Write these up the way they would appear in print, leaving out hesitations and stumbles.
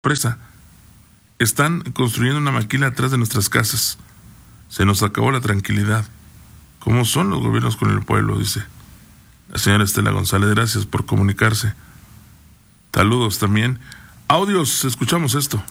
Presa. Están construyendo una maquila atrás de nuestras casas. Se nos acabó la tranquilidad. ¿Cómo son los gobiernos con el pueblo?, dice la señora Estela González. Gracias por comunicarse. Saludos también. Audios, escuchamos esto.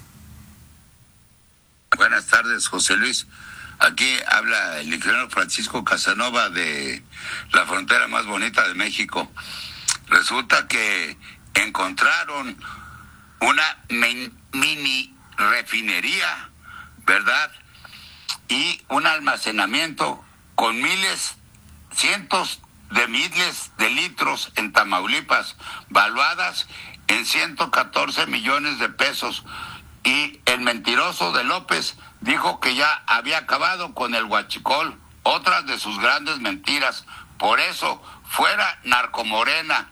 Buenas tardes, José Luis. Aquí habla el ingeniero Francisco Casanova de la frontera más bonita de México. Resulta que encontraron una mini refinería, ¿verdad? Y un almacenamiento con cientos de miles de litros en Tamaulipas, valuadas en 114 millones de pesos. Y el mentiroso de López dijo que ya había acabado con el huachicol, otra de sus grandes mentiras. Por eso, fuera Narcomorena.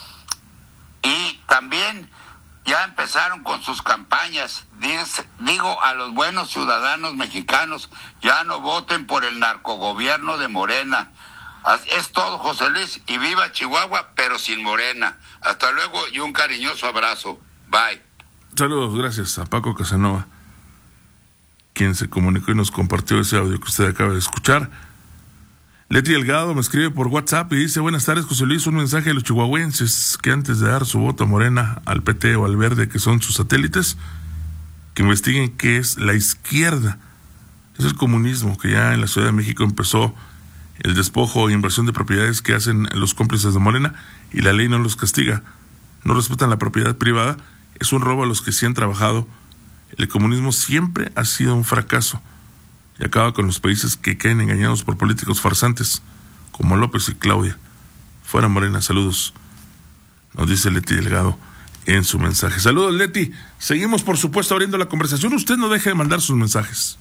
Y también ya empezaron con sus campañas. Digo a los buenos ciudadanos mexicanos, ya no voten por el narcogobierno de Morena. Es todo, José Luis, y viva Chihuahua, pero sin Morena. Hasta luego y un cariñoso abrazo. Bye. Saludos, gracias a Paco Casanova, quien se comunicó y nos compartió ese audio que usted acaba de escuchar. Leti Delgado me escribe por WhatsApp y dice: buenas tardes, José Luis, un mensaje a los chihuahuenses que antes de dar su voto a Morena, al PT o al Verde, que son sus satélites, que investiguen qué es la izquierda. Es el comunismo, que ya en la Ciudad de México empezó el despojo e inversión de propiedades que hacen los cómplices de Morena, y la ley no los castiga. No respetan la propiedad privada. Es un robo a los que sí han trabajado. El comunismo siempre ha sido un fracaso y acaba con los países que caen engañados por políticos farsantes como López y Claudia. Fuera Morena. Saludos, nos dice Leti Delgado en su mensaje. Saludos, Leti. Seguimos, por supuesto, abriendo la conversación. Usted no deje de mandar sus mensajes.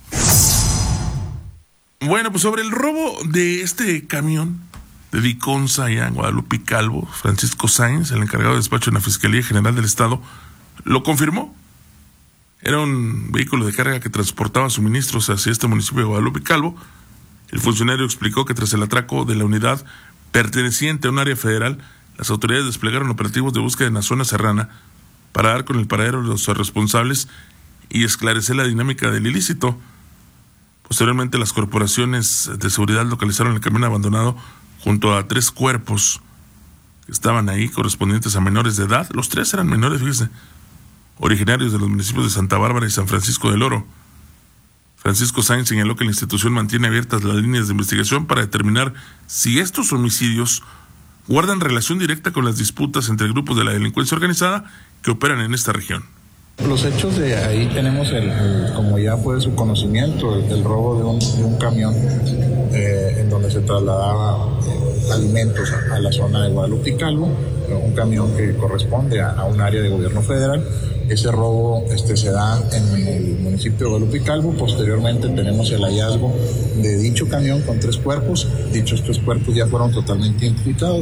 Bueno, pues sobre el robo de este camión de Viconza allá en Guadalupe Calvo, Francisco Sáenz, el encargado de despacho en la Fiscalía General del Estado, lo confirmó. Era un vehículo de carga que transportaba suministros hacia este municipio de Guadalupe Calvo. El funcionario explicó que tras el atraco de la unidad perteneciente a un área federal, las autoridades desplegaron operativos de búsqueda en la zona serrana para dar con el paradero de los responsables y esclarecer la dinámica del ilícito. Posteriormente, las corporaciones de seguridad localizaron el camión abandonado junto a 3 cuerpos que estaban ahí, correspondientes a menores de edad. Los 3 eran menores, fíjese, originarios de los municipios de Santa Bárbara y San Francisco del Oro. Francisco Sáenz señaló que la institución mantiene abiertas las líneas de investigación para determinar si estos homicidios guardan relación directa con las disputas entre grupos de la delincuencia organizada que operan en esta región. Los hechos de ahí tenemos, como ya fue de su conocimiento, el robo de un camión en donde se trasladaba alimentos a la zona de Guadalupe Calvo, un camión que corresponde a un área de gobierno federal. Ese robo se da en el municipio de Guadalupe Calvo. Posteriormente tenemos el hallazgo de dicho camión con 3 cuerpos. Dichos 3 cuerpos ya fueron totalmente imputados.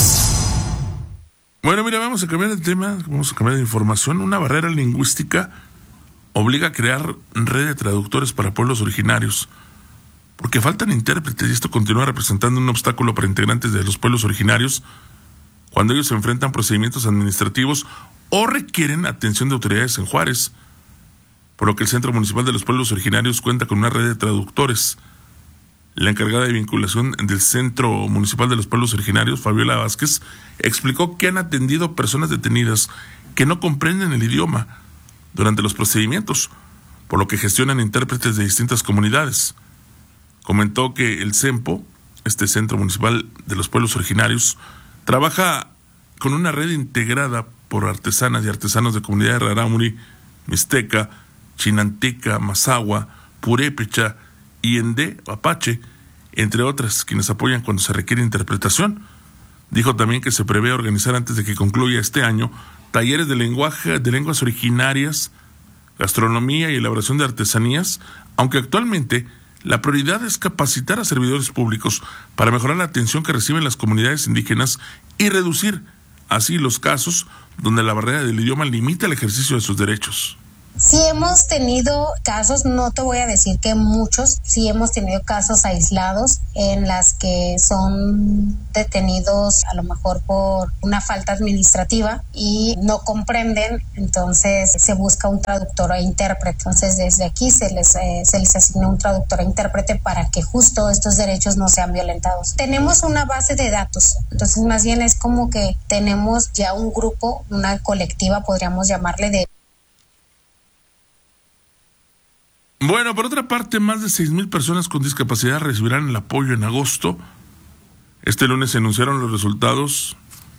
Bueno, mira, vamos a cambiar de tema, vamos a cambiar de información. Una barrera lingüística obliga a crear red de traductores para pueblos originarios, porque faltan intérpretes y esto continúa representando un obstáculo para integrantes de los pueblos originarios cuando ellos se enfrentan procedimientos administrativos o requieren atención de autoridades en Juárez, por lo que el Centro Municipal de los Pueblos Originarios cuenta con una red de traductores. La encargada de vinculación del Centro Municipal de los Pueblos Originarios, Fabiola Vázquez, explicó que han atendido personas detenidas que no comprenden el idioma durante los procedimientos, por lo que gestionan intérpretes de distintas comunidades. Comentó que el CEMPO, este Centro Municipal de los Pueblos Originarios, trabaja con una red integrada por artesanas y artesanos de comunidades rarámuri, mixteca, chinanteca, mazahua, purépecha y endé, apache, entre otras, quienes apoyan cuando se requiere interpretación. Dijo también que se prevé organizar antes de que concluya este año talleres de lenguas originarias, gastronomía y elaboración de artesanías, aunque actualmente la prioridad es capacitar a servidores públicos para mejorar la atención que reciben las comunidades indígenas y reducir así los casos donde la barrera del idioma limita el ejercicio de sus derechos. Sí hemos tenido casos, no te voy a decir que muchos, sí hemos tenido casos aislados en las que son detenidos a lo mejor por una falta administrativa y no comprenden, entonces se busca un traductor e intérprete. Entonces desde aquí se les asigna un traductor e intérprete para que justo estos derechos no sean violentados. Tenemos una base de datos, entonces más bien es como que tenemos ya un grupo, una colectiva, podríamos llamarle, de... Bueno, por otra parte, más de 6,000 personas con discapacidad recibirán el apoyo en agosto. Este lunes se anunciaron los resultados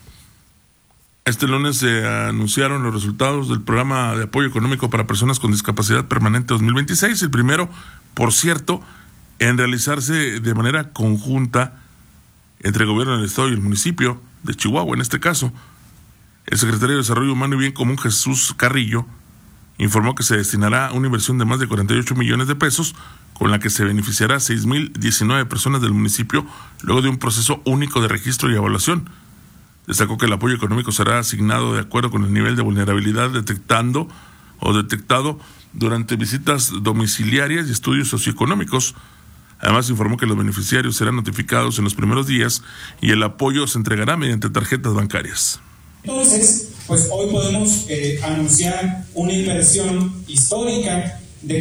del programa de apoyo económico para personas con discapacidad permanente 2026. El primero, por cierto, en realizarse de manera conjunta entre el gobierno del estado y el municipio de Chihuahua, en este caso. El secretario de Desarrollo Humano y Bien Común, Jesús Carrillo, informó que se destinará una inversión de más de 48 millones de pesos, con la que se beneficiará a 6,019 personas del municipio, luego de un proceso único de registro y evaluación. Destacó que el apoyo económico será asignado de acuerdo con el nivel de vulnerabilidad detectado durante visitas domiciliarias y estudios socioeconómicos. Además, informó que los beneficiarios serán notificados en los primeros días y el apoyo se entregará mediante tarjetas bancarias. Entonces, pues hoy podemos anunciar una inversión histórica de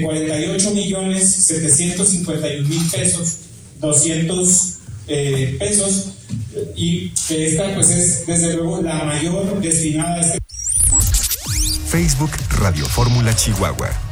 48,751,200 pesos, y que esta pues es desde luego la mayor destinada a este. Facebook Radio Fórmula Chihuahua.